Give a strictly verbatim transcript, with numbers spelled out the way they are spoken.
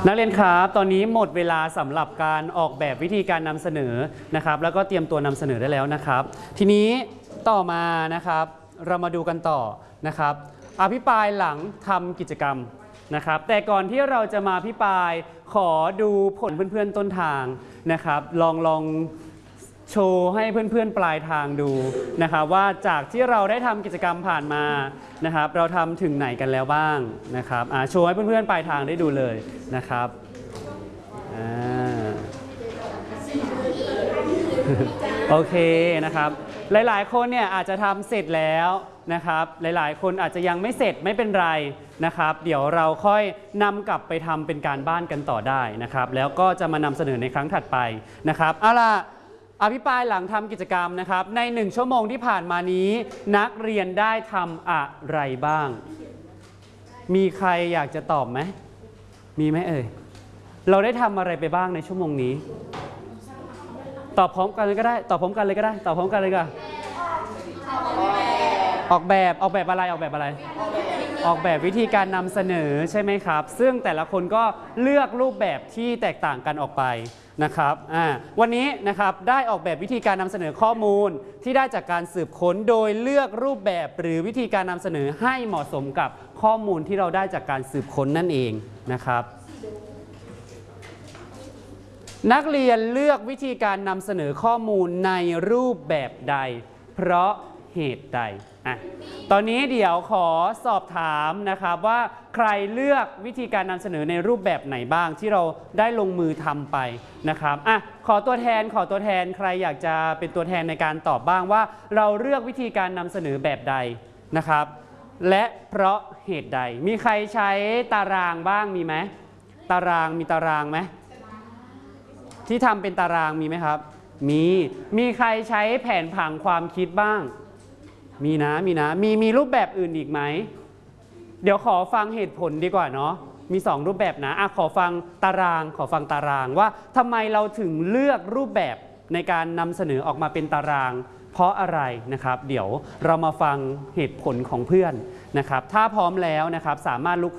นักเรียนครับตอนนี้หมดเวลาสำหรับการออกแบบวิธีการนำเสนอนะครับแล้วก็เตรียมตัวนำเสนอได้แล้วนะครับทีนี้ต่อมานะครับเรามาดูกันต่อนะครับอภิปรายหลังทำกิจกรรมนะครับแต่ก่อนที่เราจะมาอภิปรายขอดูผลเพื่อนๆต้นทางนะครับลองลองโชว์ให้เพื่อนๆปลายทางดูนะครับว่าจากที่เราได้ทำกิจกรรมผ่านมานะครับเราทำถึงไหนกันแล้วบ้างนะครับโชว์ให้เพื่อนๆปลายทางได้ดูเลยนะครับโอเคนะครับหลายๆคนเนี่ยอาจจะทำเสร็จแล้วนะครับหลายๆคนอาจจะยังไม่เสร็จไม่เป็นไรนะครับเดี๋ยวเราค่อยนำกลับไปทำเป็นการบ้านกันต่อได้นะครับแล้วก็จะมานำเสนอในครั้งถัดไปนะครับเอาล่ะอภิปรายหลังทำกิจกรรมนะครับในหนึ่งชั่วโมงที่ผ่านมานี้นักเรียนได้ทำอะไรบ้างมีใครอยากจะตอบไหมมีไหมเอ่ยเราได้ทำอะไรไปบ้างในชั่วโมงนี้ตอบพร้อมกันเลยก็ได้ตอบพร้อมกันเลยก็ได้ตอบพร้อมกันเลยก็ออกแบบออกแบบอะไรออกแบบอะไรออกแบบวิธีการนำเสนอใช่ไหมครับซึ่งแต่ละคนก็เลือกรูปแบบที่แตกต่างกันออกไปนะครับอ่าวันนี้นะครับได้ออกแบบวิธีการนำเสนอข้อมูลที่ได้จากการสืบค้นโดยเลือกรูปแบบหรือวิธีการนำเสนอให้เหมาะสมกับข้อมูลที่เราได้จากการสืบค้นนั่นเองนะครับนักเรียนเลือกวิธีการนำเสนอข้อมูลในรูปแบบใดเพราะเหตุใดอ่ะตอนนี้เดี๋ยวขอสอบถามนะครับว่าใครเลือกวิธีการนำเสนอในรูปแบบไหนบ้างที่เราได้ลงมือทำไปนะครับอ่ะขอตัวแทนขอตัวแทนใครอยากจะเป็นตัวแทนในการตอบบ้างว่าเราเลือกวิธีการนำเสนอแบบใดนะครับและเพราะเหตุใดมีใครใช้ตารางบ้างมีไหมตารางมีตารางไหมที่ทำเป็นตารางมีไหมครับมีมีใครใช้แผนผังความคิดบ้างมีนะมีนะมีมีรูปแบบอื่นอีกไหมเดี๋ยวขอฟังเหตุผลดีกว่าเนาะมีสองรูปแบบนะอ่ะขอฟังตารางขอฟังตารางว่าทำไมเราถึงเลือกรูปแบบในการนำเสนอออกมาเป็นตารางเพราะอะไรนะครับเดี๋ยวเรามาฟังเหตุผลของเพื่อนนะครับถ้าพร้อมแล้วนะครับสามารถลุก